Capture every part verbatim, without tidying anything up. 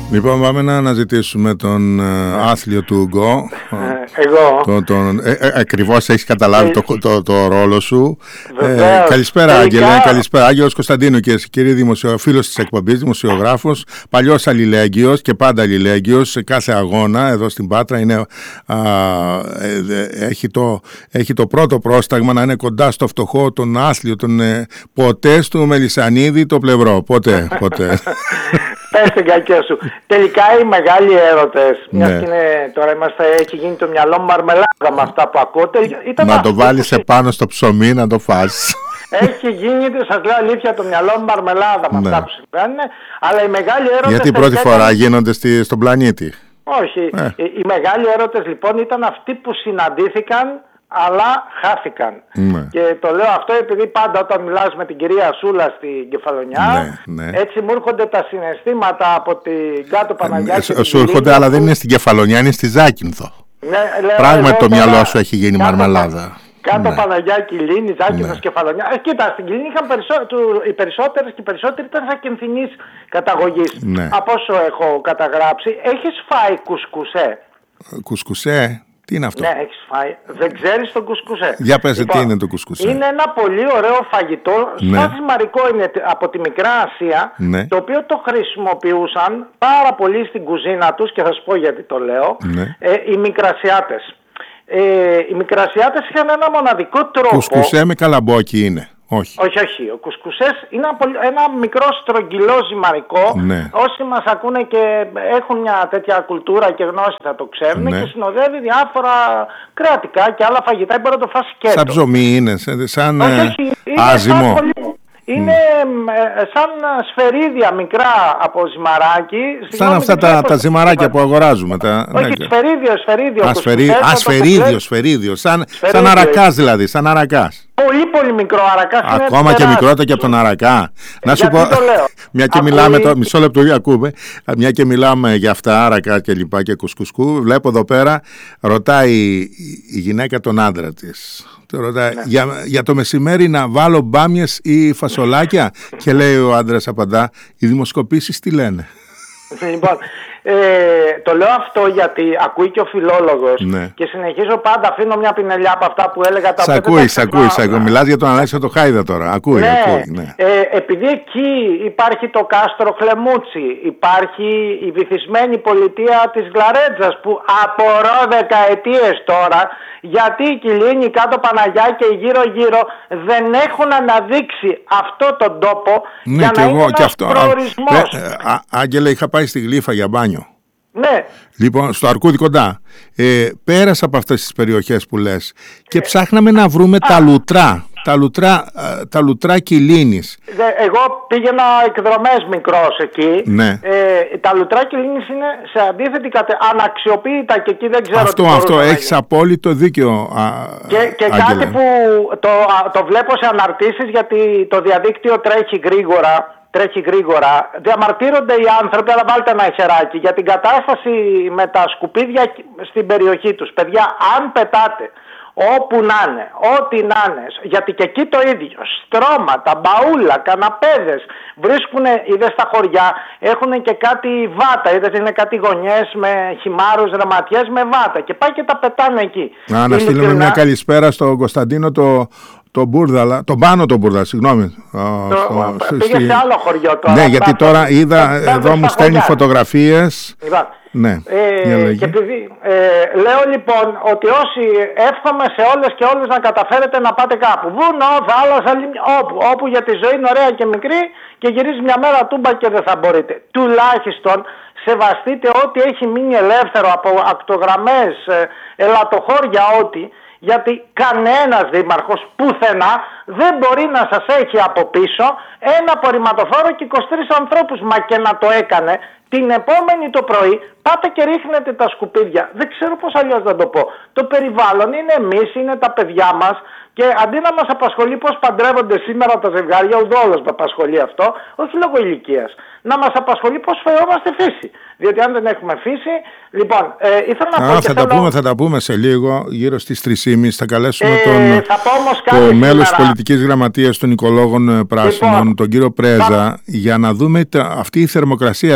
Λοιπόν, πάμε να αναζητήσουμε τον uh, άθλιο του Γκο. Εγώ. Το, τον, ε, ε, ακριβώς έχεις καταλάβει ε, το, το, το ρόλο σου. Ε, καλησπέρα, τελικά... Άγγελε. Καλησπέρα, Άγγελος Κωνσταντίνου, και κύριε δημοσιο... φίλος της εκπομπής, δημοσιογράφος, παλιός αλληλέγγυος και πάντα αλληλέγγυος σε κάθε αγώνα εδώ στην Πάτρα. Είναι, α, ε, έχει, το, έχει το πρώτο πρόσταγμα να είναι κοντά στο φτωχό, τον άθλιο, τον ε, ποτέ του Μελισσανίδη το πλευρό. Ποτέ, ποτέ. Πες την κακιά σου. Τελικά οι μεγάλοι έρωτες, ναι. Μιας και είναι, τώρα είμαστε, έχει γίνει το μυαλό μου μαρμελάδα με αυτά που ακούω. Ήταν να το βάλεις επάνω στο ψωμί να το φας. Έχει γίνει, σας λέω αλήθεια, το μυαλό μου μαρμελάδα με ναι. αυτά που συμβαίνουν. Αλλά οι μεγάλοι έρωτες... Γιατί πρώτη φορά ήταν... γίνονται στη, στον πλανήτη. Όχι. Ε. Οι, οι μεγάλοι έρωτες λοιπόν ήταν αυτοί που συναντήθηκαν αλλά χάθηκαν. Ναι. Και το λέω αυτό επειδή πάντα όταν μιλάς με την κυρία Σούλα στην Κεφαλονιά, ναι, ναι. έτσι μου έρχονται τα συναισθήματα από την κάτω Παναγιάκη. Ε, σου έρχονται, αλλά δεν είναι στην Κεφαλονιά, είναι στη Ζάκυνθο. Ναι, πράγματι το μυαλό σου έχει γίνει κάτω, μαρμελάδα. Κάτω ναι. Παναγιάκη, Λίνη, Ζάκυνθος, ναι. Κεφαλονιά. Ε, κοίτα, στην Κλίνη είχαν περισσότερο, οι περισσότερες και οι περισσότεροι ήταν ζακυνθινής καταγωγής. Ναι. Από όσο έχω καταγράψει, έχεις φάει κουσκουσέ? Κουσκουσέ? Τι είναι αυτό? Ναι, έχεις φάει. Δεν ξέρεις το κουσκουσέ? Για πες, λοιπόν, τι είναι το κουσκουσέ? Είναι ένα πολύ ωραίο φαγητό, ναι. σαν ζυμαρικό είναι από τη Μικρά Ασία, ναι. το οποίο το χρησιμοποιούσαν πάρα πολύ στην κουζίνα τους και θα σου πω γιατί το λέω, ναι. ε, οι Μικρασιάτες. Ε, οι Μικρασιάτες είχαν ένα μοναδικό τρόπο. Κουσκουσέ με καλαμπόκι είναι? Όχι. Όχι, όχι. Ο κουσκουσές είναι ένα, ένα μικρό στρογγυλό ζυμαρικό. Ναι. Όσοι μας ακούνε και έχουν μια τέτοια κουλτούρα και γνώση θα το ξέρουν, ναι. και συνοδεύει διάφορα κρεατικά και άλλα φαγητά. Μπορεί να το φας σκέτο. Σαν ψωμί είναι, σαν όχι, όχι, άζυμο. Είναι mm. σαν σφαιρίδια μικρά από ζυμαράκι. Σαν αυτά τα, τα ζυμαράκια που αγοράζουμε. Τα... Όχι, ναι. σφαιρίδιο, σφαιρίδιο. Α, σφαιρί... Α σφαιρίδιο, σφαιρίδιο. Σαν, σαν αρακάς δηλαδή, σαν αρακάς. Πολύ πολύ μικρό αρακάς. Ακόμα και μικρότερο και από τον αρακά. Να σου πω, μια και Ακούει... μιλάμε, το, μισό λεπτό ακούμε, μια και μιλάμε για αυτά, άρακα και λοιπά και κουσκουσκού, βλέπω εδώ πέρα, ρωτάει η γυναίκα τον άντρα της. Ρωτάει, ναι. για, για το μεσημέρι να βάλω μπάμιες ή φασολάκια? Και λέει ο άντρας, απαντά, οι δημοσκοπήσεις τι λένε? Λοιπόν, ε, το λέω αυτό γιατί ακούει και ο φιλόλογος, ναι. και συνεχίζω πάντα, αφήνω μια πινελιά από αυτά που έλεγα. Σ' ακούει, σ' ακούει, σ' ακούει. Μιλάς για τον Αλέξανδρο Χάιδα τώρα. Ακούει, ναι. ακούει. Ναι. Ε, επειδή εκεί υπάρχει το κάστρο Χλεμούτσι, υπάρχει η βυθισμένη πολιτεία της Γλαρέτζας που απορώ δεκαετίες τώρα, γιατί η Κιλίνη, κάτω Παναγιάκη και γύρω γύρω δεν έχουν αναδείξει αυτό τον τόπο, ναι, για να είναι ένας προορισμός. Ε, ε, α, Άγγελε, είχα πάει στη Γλύφα για μπάνιο. Ναι. Λοιπόν, στο Αρκούδι κοντά. Ε, πέρασα από αυτές τις περιοχές που λες και ε, ψάχναμε να βρούμε α, τα λουτρά. Τα λουτρά, τα λουτρά Κιλίνης. Εγώ πήγαινα εκδρομές μικρός εκεί. Ναι. Ε, τα λουτρά Κιλίνης είναι σε αντίθετη κατεύθυνση, αναξιοποιητά και εκεί δεν ξέρω αυτό, τι αυτό, έχεις απόλυτο δίκιο. Α, και και κάτι που το, το βλέπω σε αναρτήσεις, γιατί το διαδίκτυο τρέχει γρήγορα. Τρέχει γρήγορα. Διαμαρτύρονται οι άνθρωποι, αλλά βάλτε ένα χεράκι για την κατάσταση με τα σκουπίδια στην περιοχή τους. Παιδιά, αν πετάτε όπου να είναι, ό,τι να είναι, γιατί και εκεί το ίδιο, στρώματα, μπαούλα, καναπέδες, βρίσκουν, είδες στα χωριά, έχουν και κάτι βάτα, είδες είναι κάτι γωνιές με χυμάρους, ρεματιές με βάτα και πάει και τα πετάνε εκεί. Να, να στείλουμε μια καλησπέρα στον Κωνσταντίνο το... Το Μπούρδαλα, τον Πάνο τον Μπουρδα, συγγνώμη. Το, στο, πήγε στη... σε άλλο χωριό τώρα. Ναι, γιατί τώρα είδα, εδώ μου στέλνει φωτογραφίες. Λοιπόν, ναι, ε, και επειδή, ε, λέω λοιπόν ότι όσοι εύχομαι σε όλες και όλους να καταφέρετε να πάτε κάπου. Βουνό, θάλασσα, όπου, όπου για τη ζωή είναι ωραία και μικρή και γυρίζει μια μέρα τούμπα και δεν θα μπορείτε. Τουλάχιστον σεβαστείτε ό,τι έχει μείνει ελεύθερο από ακτογραμμές, ελατοχώρια, ό,τι. Γιατί κανένας δήμαρχος πουθενά δεν μπορεί να σας έχει από πίσω ένα απορριμματοφόρο και είκοσι τρεις ανθρώπους. Μα και να το έκανε, την επόμενη το πρωί πάτε και ρίχνετε τα σκουπίδια. Δεν ξέρω πώς αλλιώς να το πω. Το περιβάλλον είναι εμείς, είναι τα παιδιά μας. Και αντί να μας απασχολεί πώς παντρεύονται σήμερα τα ζευγάρια, ουδόλως με απασχολεί αυτό, όχι λόγω ηλικίας, να μας απασχολεί πώς φερόμαστε φύση. Διότι αν δεν έχουμε φύση, λοιπόν, ε, ήθελα να Α, πω. Θα, και τα θέλω... πούμε, θα τα πούμε σε λίγο, γύρω στις τρεις και μισή. Θα καλέσουμε ε, τον, θα το μέλος της πολιτικής γραμματείας των Οικολόγων Πράσινων, λοιπόν, τον κύριο Πρέζα, θα... για να δούμε τα, αυτή η θερμοκρασία. Δεν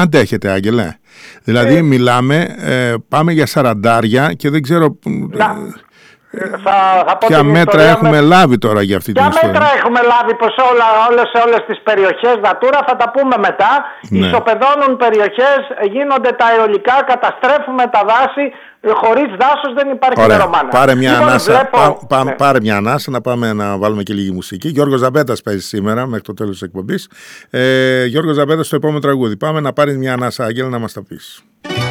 αντέχετε, Άγγελε. Δηλαδή ε, μιλάμε, ε, πάμε για σαραντάρια και δεν ξέρω... Να, θα, θα πω ποια μέτρα έχουμε με... λάβει τώρα για αυτή την ιστορία. Ποια μέτρα έχουμε λάβει πως όλα, όλες, σε όλες τις περιοχές Natura, θα τα πούμε μετά. Ναι. Ισοπεδώνουν περιοχές, γίνονται τα αιωλικά, καταστρέφουμε τα δάση. Χωρίς δάσος δεν υπάρχει νερομάνα. Πάρε μια, λοιπόν, ανάσα, βλέπω... πά, πά, ναι. πάρε μια ανάσα να πάμε να βάλουμε και λίγη μουσική. Γιώργος Ζαμπέτας παίζει σήμερα μέχρι το τέλος της εκπομπής. ε, Γιώργος Ζαμπέτας στο επόμενο τραγούδι. Πάμε να πάρεις μια ανάσα, Άγγελα, να μας τα πεις.